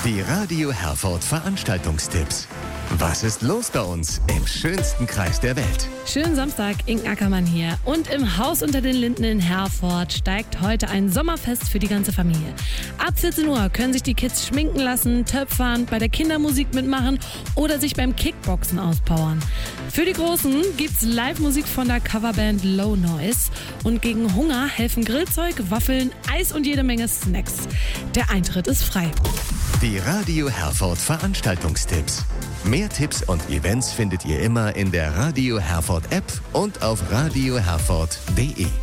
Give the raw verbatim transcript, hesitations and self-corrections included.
Die Radio Herford Veranstaltungstipps. Was ist los bei uns im schönsten Kreis der Welt? Schönen Samstag, Inken Ackermann hier. Und im Haus unter den Linden in Herford steigt heute ein Sommerfest für die ganze Familie. Ab vierzehn Uhr können sich die Kids schminken lassen, töpfern, bei der Kindermusik mitmachen oder sich beim Kickboxen auspowern. Für die Großen gibt's Live-Musik von der Coverband Low Noise. Und gegen Hunger helfen Grillzeug, Waffeln, Eis und jede Menge Snacks. Der Eintritt ist frei. Die Radio Herford Veranstaltungstipps. Mehr Tipps und Events findet ihr immer in der Radio Herford App und auf radio herford punkt de.